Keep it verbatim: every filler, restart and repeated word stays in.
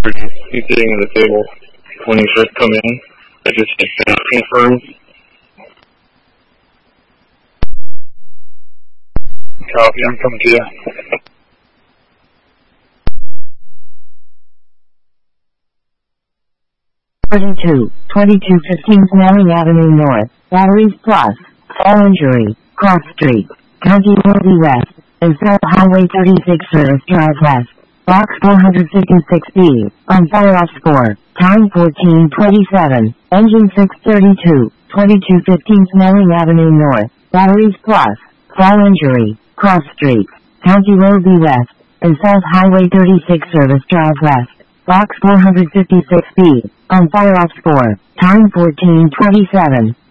He's sitting at the table when you first come in. I just cannot confirm. Copy, I'm coming to you. forty-two, twenty-two fifteen Snelling Avenue North, Batteries Plus, Fall Injury, Cross Street, County Willoughby West, and South Highway thirty-six Service Drive West, Box four fifty-six B, on fire off score, time fourteen twenty-seven, engine six thirty-two, twenty-two fifteen Snelling Avenue North, Batteries Plus, Fall Injury, Cross Street, County Willoughby West, and South Highway thirty-six Service Drive West, Box four fifty-six B, on fire off score, time fourteen twenty-seven.